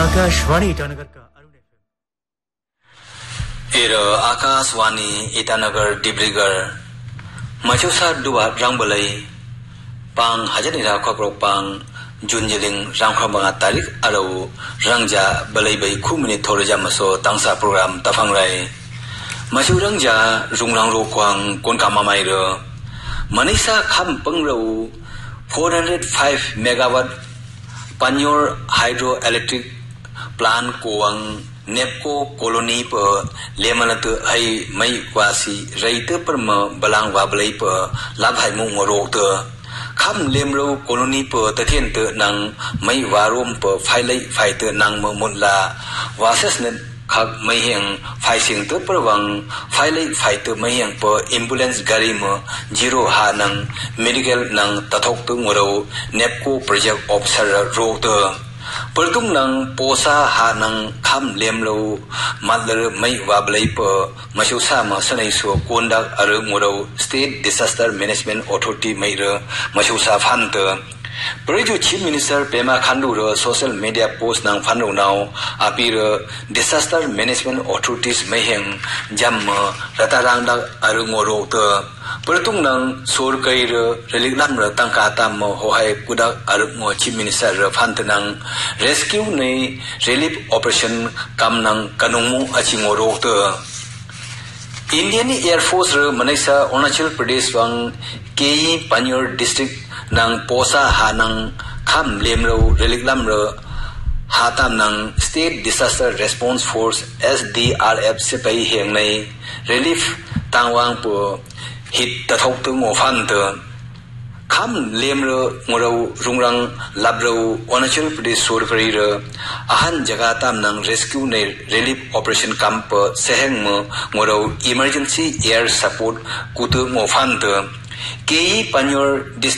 आकाशवाणी ईटानगर का अरुण एरो आकाशवाणी ईटानगर डिब्रूगढ़ मचुसा दुबा रंगबलई पांग हजनिरा खबरक पांग जुनजिलिंग रांखबंगा तारीख आरो रंगजा बलैबै खुमिनि थोरजा मसो तांसा प्रोग्राम तफंगराय मचु रंगजा रुंगरांग रोख्वांग कोनका मामाइरो मनीषा खाम पंग्रौ 405 megawatt Panyor hydroelectric plant koang nepco colony per lemanatu hai mai wasi raite perma balang wablai per labhai mung morok kham lemro colony per tatien te nang mai warom per phailai phaite nang mo munla wases ne khak mai heng phai sing te perwang phailai phaite mai heng per ambulance gari mo zero ha nang medical nang tathok tu ngoro nepco project officer ro te pertung nang posa ha nang kham lemlo madler mai wablai per masusa ma sanai so kondak aru ngoro state disaster management authority mai re masusa phan te Periju Chief Minister Pema Khandu social media post nang phanru now apir disaster management authorities meheng jam ratarang dak aru ngoro te pertung nang sur kai relik lam ra tangka tam hohai kudak aru ngo Chief Minister phantanang rescue nei relief operation kam nang kanungmu achingoro te Indian Air Force Malaysia Arunachal Pradesh wang KE Panyor district nang posa hanang kham lemro relik lamro hatam nang state disaster response force SDRF sipai heng nei relief tangwang po hit tathok tu ngo phan te kham lemro ngoro rungrang labro Arunachal Pradesh sorkari re ahan jaga tam nang rescue nei relief operation camp seheng mo ngoro emergency air support kutu ngo phan te KE Panyor